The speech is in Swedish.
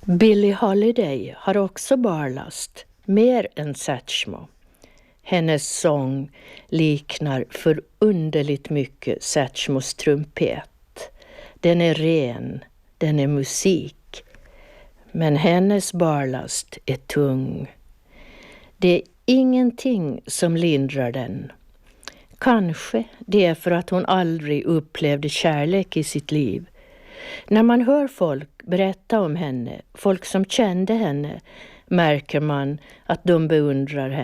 Billie Holiday har också barlast, mer än Satchmo. Hennes sång liknar förunderligt mycket Satchmos trumpet. Den är ren, den är musik. Men hennes barlast är tung. Det är ingenting som lindrar den. Kanske det är för att hon aldrig upplevde kärlek i sitt liv. När man hör folk berätta om henne, folk som kände henne, märker man att de beundrar henne.